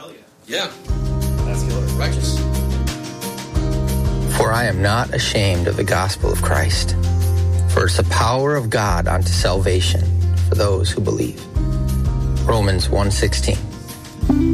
Hell yeah. Yeah. That's killer. Righteous. For I am not ashamed of the gospel of Christ, for it's the power of God unto salvation for those who believe. Romans 1:16.